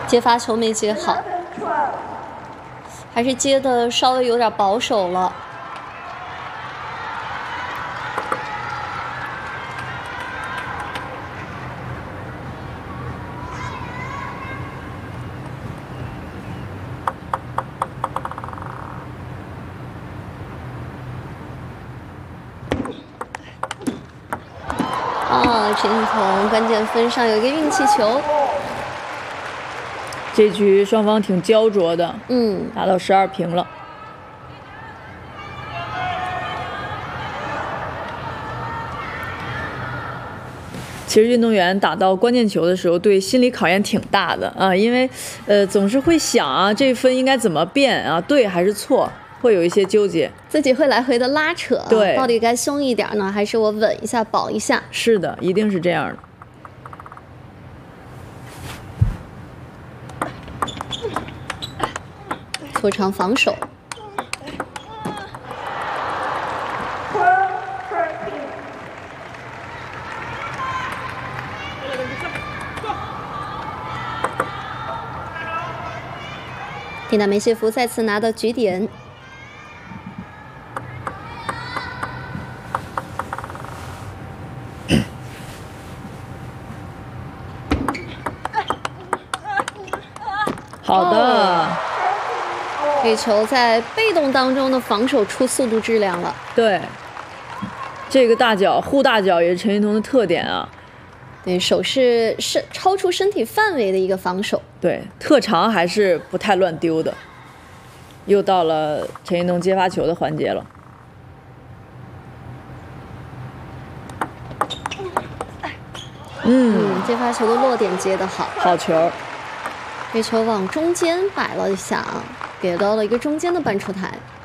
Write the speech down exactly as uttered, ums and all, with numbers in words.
接发球没接好，还是接的稍微有点保守了。啊，陈幸同关键分上有一个运气球。 这局双方挺焦灼的， 嗯， 打到十二平了。其实运动员打到关键球的时候，对心理考验挺大的啊，因为呃总是会想啊，这分应该怎么变啊，对还是错，会有一些纠结， 自己会来回的拉扯， 对， 到底该凶一点呢，还是我稳一下保一下？ 是的，一定是这样的。 拖长防守。蒂娜梅谢夫再次拿到局点。 好的。 这球在被动当中的防守出速度质量了。 对，这个大脚护大脚也是陈幸同的特点啊。 对手是身超出身体范围的一个防守。 对，特长还是不太乱丢的。又到了陈幸同接发球的环节了。 嗯，接发球的落点接得好， 好球。 这球往中间摆了一下啊，给到了一个中间的半出台。